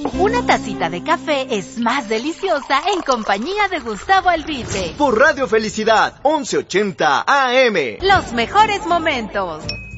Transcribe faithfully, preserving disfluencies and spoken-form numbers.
Una tacita de café es más deliciosa en compañía de Gustavo Alvite. Por Radio Felicidad, once ochenta A M. Los mejores momentos.